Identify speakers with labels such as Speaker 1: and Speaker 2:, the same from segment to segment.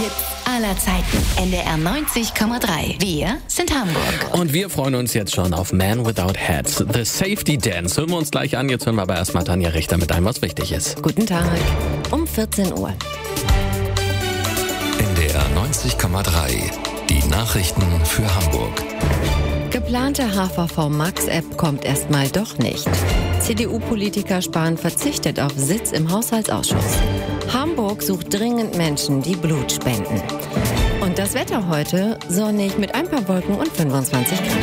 Speaker 1: Hits aller Zeiten. NDR 90,3. Wir sind Hamburg.
Speaker 2: Und wir freuen uns jetzt schon auf Man Without Hats, The Safety Dance. Hören wir uns gleich an. Jetzt hören wir aber erstmal Tanja Richter mit einem, was wichtig ist.
Speaker 3: Guten Tag. Um 14 Uhr.
Speaker 4: NDR 90,3. Die Nachrichten für Hamburg.
Speaker 3: Geplante HVV Max-App kommt erstmal doch nicht. CDU-Politiker Spahn verzichtet auf Sitz im Haushaltsausschuss. Hamburg sucht dringend Menschen, die Blut spenden. Und das Wetter heute sonnig mit ein paar Wolken und 25 Grad.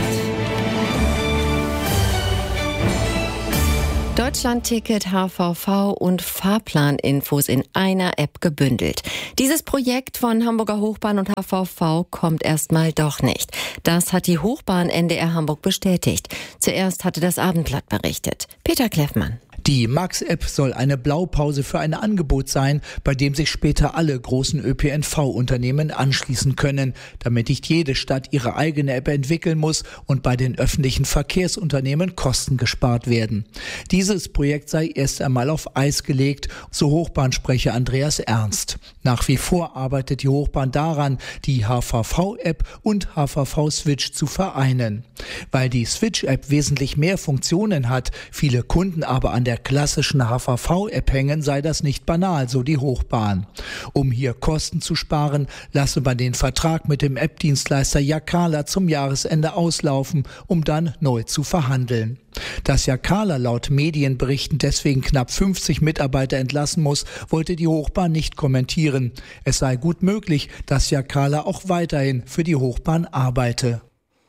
Speaker 3: Deutschlandticket, HVV und Fahrplaninfos in einer App gebündelt. Dieses Projekt von Hamburger Hochbahn und HVV kommt erstmal doch nicht. Das hat die Hochbahn NDR Hamburg bestätigt. Zuerst hatte das Abendblatt berichtet. Peter Kleffmann.
Speaker 5: Die Max-App soll eine Blaupause für ein Angebot sein, bei dem sich später alle großen ÖPNV-Unternehmen anschließen können, damit nicht jede Stadt ihre eigene App entwickeln muss und bei den öffentlichen Verkehrsunternehmen Kosten gespart werden. Dieses Projekt sei erst einmal auf Eis gelegt, so Hochbahnsprecher Andreas Ernst. Nach wie vor arbeitet die Hochbahn daran, die HVV-App und HVV-Switch zu vereinen. Weil die Switch-App wesentlich mehr Funktionen hat, viele Kunden aber an der klassischen HVV-App hängen, sei das nicht banal, so die Hochbahn. Um hier Kosten zu sparen, lasse man den Vertrag mit dem App-Dienstleister Jacala zum Jahresende auslaufen, um dann neu zu verhandeln. Dass Jacala laut Medienberichten deswegen knapp 50 Mitarbeiter entlassen muss, wollte die Hochbahn nicht kommentieren. Es sei gut möglich, dass Jacala auch weiterhin für die Hochbahn arbeite.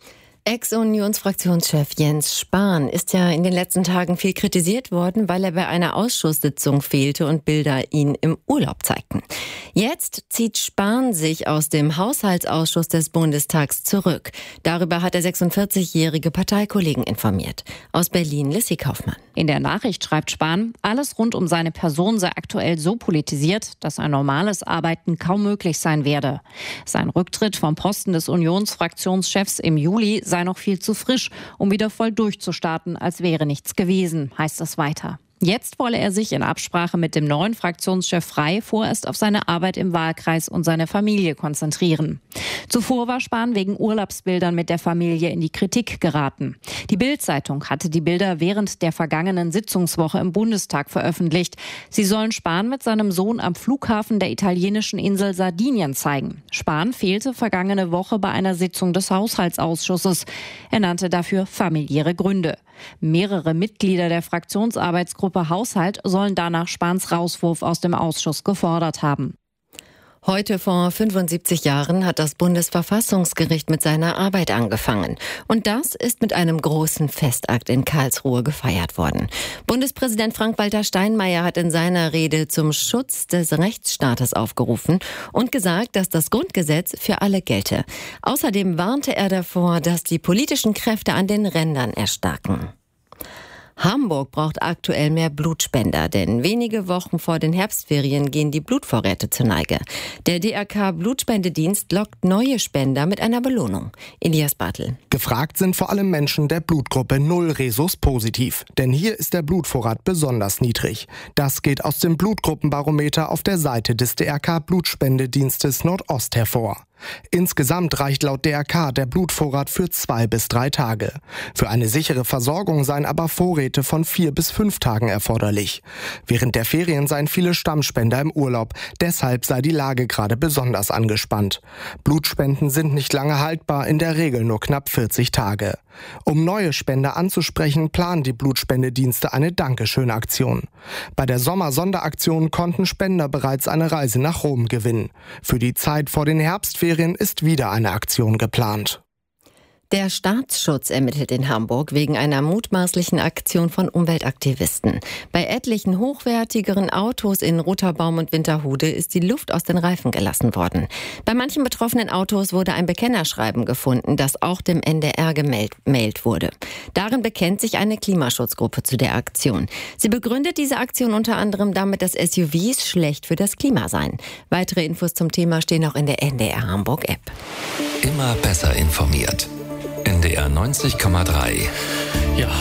Speaker 3: Ex-Unionsfraktionschef Jens Spahn ist ja in den letzten Tagen viel kritisiert worden, weil er bei einer Ausschusssitzung fehlte und Bilder ihn im Urlaub zeigten. Jetzt zieht Spahn sich aus dem Haushaltsausschuss des Bundestags zurück. Darüber hat der 46-jährige Parteikollegen informiert. Aus Berlin, Lissy Kaufmann.
Speaker 6: In der Nachricht schreibt Spahn, alles rund um seine Person sei aktuell so politisiert, dass ein normales Arbeiten kaum möglich sein werde. Sein Rücktritt vom Posten des Unionsfraktionschefs im Juli sei noch viel zu frisch, um wieder voll durchzustarten, als wäre nichts gewesen, heißt es weiter. Jetzt wolle er sich in Absprache mit dem neuen Fraktionschef Frey vorerst auf seine Arbeit im Wahlkreis und seine Familie konzentrieren. Zuvor war Spahn wegen Urlaubsbildern mit der Familie in die Kritik geraten. Die Bild-Zeitung hatte die Bilder während der vergangenen Sitzungswoche im Bundestag veröffentlicht. Sie sollen Spahn mit seinem Sohn am Flughafen der italienischen Insel Sardinien zeigen. Spahn fehlte vergangene Woche bei einer Sitzung des Haushaltsausschusses. Er nannte dafür familiäre Gründe. Mehrere Mitglieder der Fraktionsarbeitsgruppe Haushalt sollen danach Spahns Rauswurf aus dem Ausschuss gefordert haben.
Speaker 3: Heute vor 75 Jahren hat das Bundesverfassungsgericht mit seiner Arbeit angefangen. Und das ist mit einem großen Festakt in Karlsruhe gefeiert worden. Bundespräsident Frank-Walter Steinmeier hat in seiner Rede zum Schutz des Rechtsstaates aufgerufen und gesagt, dass das Grundgesetz für alle gelte. Außerdem warnte er davor, dass die politischen Kräfte an den Rändern erstarken. Hamburg braucht aktuell mehr Blutspender, denn wenige Wochen vor den Herbstferien gehen die Blutvorräte zur Neige. Der DRK-Blutspendedienst lockt neue Spender mit einer Belohnung. Elias Bartel.
Speaker 7: Gefragt sind vor allem Menschen der Blutgruppe 0 Rhesus positiv, denn hier ist der Blutvorrat besonders niedrig. Das geht aus dem Blutgruppenbarometer auf der Seite des DRK-Blutspendedienstes Nordost hervor. Insgesamt reicht laut DRK der Blutvorrat für 2 bis 3 Tage. Für eine sichere Versorgung seien aber Vorräte von 4 bis 5 Tagen erforderlich. Während der Ferien seien viele Stammspender im Urlaub. Deshalb sei die Lage gerade besonders angespannt. Blutspenden sind nicht lange haltbar, in der Regel nur knapp 40 Tage. Um neue Spender anzusprechen, planen die Blutspendedienste eine Dankeschön-Aktion. Bei der Sommer-Sonderaktion konnten Spender bereits eine Reise nach Rom gewinnen. Für die Zeit vor den Herbstferien ist wieder eine Aktion geplant.
Speaker 3: Der Staatsschutz ermittelt in Hamburg wegen einer mutmaßlichen Aktion von Umweltaktivisten. Bei etlichen hochwertigeren Autos in Rotherbaum und Winterhude ist die Luft aus den Reifen gelassen worden. Bei manchen betroffenen Autos wurde ein Bekennerschreiben gefunden, das auch dem NDR gemeldet wurde. Darin bekennt sich eine Klimaschutzgruppe zu der Aktion. Sie begründet diese Aktion unter anderem damit, dass SUVs schlecht für das Klima seien. Weitere Infos zum Thema stehen auch in der NDR Hamburg App.
Speaker 4: Immer besser informiert. NDR 90,3.
Speaker 2: Ja,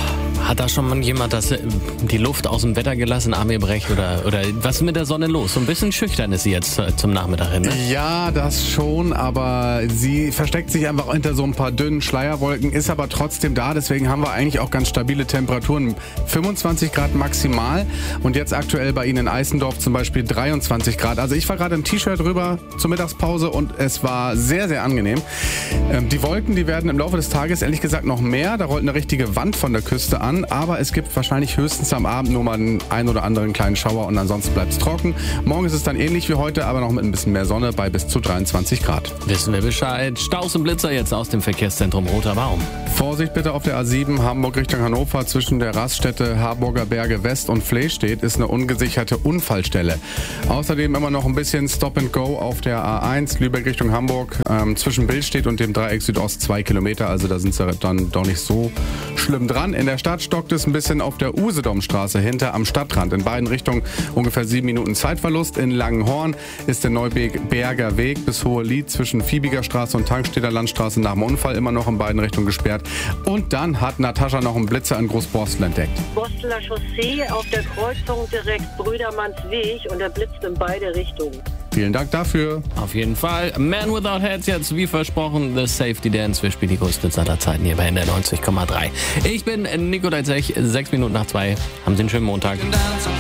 Speaker 2: Hat da schon mal jemand die Luft aus dem Wetter gelassen, Armin Brecht? Oder was ist mit der Sonne los? So ein bisschen schüchtern ist sie jetzt zum Nachmittag hin, ne?
Speaker 8: Ja, das schon, aber sie versteckt sich einfach hinter so ein paar dünnen Schleierwolken, ist aber trotzdem da. Deswegen haben wir eigentlich auch ganz stabile Temperaturen. 25 Grad maximal und jetzt aktuell bei Ihnen in Eisendorf zum Beispiel 23 Grad. Also ich war gerade im T-Shirt rüber zur Mittagspause und es war sehr, sehr angenehm. Die Wolken, die werden im Laufe des Tages ehrlich gesagt noch mehr. Da rollt eine richtige Wand von der Küste an. Aber es gibt wahrscheinlich höchstens am Abend nur mal einen oder anderen kleinen Schauer und ansonsten bleibt es trocken. Morgen ist es dann ähnlich wie heute, aber noch mit ein bisschen mehr Sonne bei bis zu 23 Grad.
Speaker 2: Wissen wir Bescheid. Staus und Blitzer jetzt aus dem Verkehrszentrum Roter Baum.
Speaker 8: Vorsicht bitte auf der A7 Hamburg Richtung Hannover zwischen der Raststätte Harburger Berge West und Flehstedt ist eine ungesicherte Unfallstelle. Außerdem immer noch ein bisschen Stop and Go auf der A1 Lübeck Richtung Hamburg zwischen Billstedt und dem Dreieck Südost 2 Kilometer. Also da sind sie dann doch nicht so schlimm dran. In der Stadt stockt es ein bisschen auf der Usedomstraße hinter am Stadtrand. In beiden Richtungen ungefähr 7 Minuten Zeitverlust. In Langenhorn ist der Neuberger Weg bis Hohelied zwischen Fiebiger Straße und Tankstädter Landstraße nach dem Unfall immer noch in beiden Richtungen gesperrt. Und dann hat Natascha noch einen Blitzer in Großborstel entdeckt.
Speaker 9: Borsteler Chaussee auf der Kreuzung direkt Brüdermannsweg und er blitzt in beide Richtungen.
Speaker 8: Vielen Dank dafür.
Speaker 2: Auf jeden Fall. Man Without Hats jetzt, wie versprochen, The Safety Dance. Wir spielen die größten aller Zeiten hier bei NDR 90,3. Ich bin Nico Deitzech, 6 Minuten nach 2. Haben Sie einen schönen Montag.